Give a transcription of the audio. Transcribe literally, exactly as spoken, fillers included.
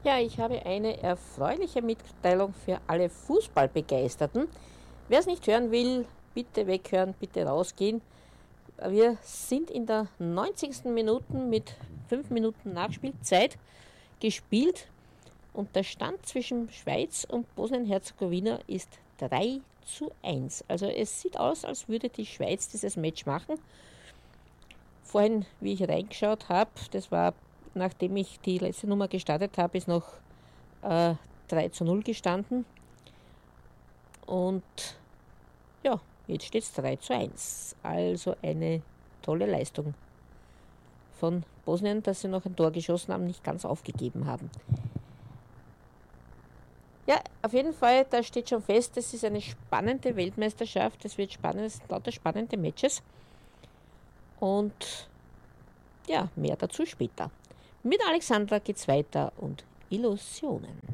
Ja, ich habe eine erfreuliche Mitteilung für alle Fußballbegeisterten. Wer es nicht hören will, bitte weghören, bitte rausgehen. Wir sind in der neunzigsten Minute mit fünf Minuten Nachspielzeit gespielt und der Stand zwischen Schweiz und Bosnien-Herzegowina ist drei zu eins. Also es sieht aus, als würde die Schweiz dieses Match machen. Vorhin, wie ich reingeschaut habe, das war nachdem ich die letzte Nummer gestartet habe, ist noch äh, drei zu null gestanden. Und ja, jetzt steht es drei zu eins. Also eine tolle Leistung von Bosnien, dass sie noch ein Tor geschossen haben, nicht ganz aufgegeben haben. Ja, auf jeden Fall, da steht schon fest, es ist eine spannende Weltmeisterschaft. Es wird spannend, es sind lauter spannende Matches. Und ja, mehr dazu später. Mit Alexandra geht's weiter und Illusionen.